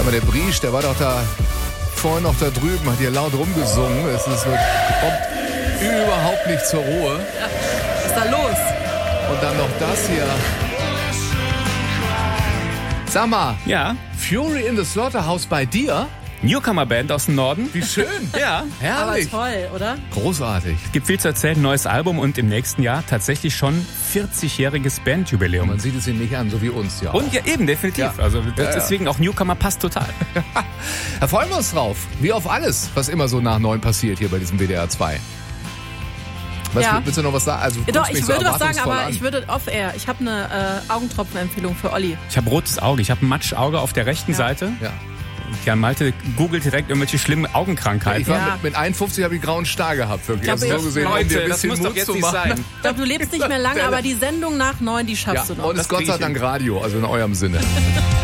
mal, der Briesch, der war doch da vorhin noch da drüben, hat hier laut rumgesungen. Kommt überhaupt nicht zur Ruhe. Ja, was ist da los? Und dann noch das hier. Sag mal, Ja, Fury in the Slaughterhouse bei dir? Newcomer-Band aus dem Norden. Wie schön. Ja, Aber Herrlich. toll, oder? Großartig. gibt viel zu erzählen, neues Album und im nächsten Jahr tatsächlich schon 40-jähriges Bandjubiläum. Man sieht es ihnen nicht an, so wie uns ja auch. Und ja, eben, definitiv. Ja. Also Ja. deswegen auch Newcomer passt total. Da freuen wir uns drauf. Wie auf alles, was immer so nach 9 passiert hier bei diesem WDR 2. Ja. Willst du noch was sagen? Also, Doch, guckst mich ich so würde was sagen, erwartungsvoll aber an. ich würde off-air. Ich habe eine Augentropfenempfehlung für Olli. Ich habe rotes Auge, ich habe ein Matschauge auf der rechten Ja. Seite. Ja. Ja, Malte googelt direkt irgendwelche schlimmen Augenkrankheiten. Ich war Ja. mit 51 habe ich grauen Star gehabt, wirklich. Ich Also glaube, so gesehen, um dir Leute, ein das bisschen muss Mut doch jetzt zu nicht machen. sein. Ich glaube, du lebst nicht mehr lange, aber die Sendung nach 9, die Ja, schaffst du noch. und es ist Das Gott krieg sei ich Dank hin. Radio, also in eurem Sinne.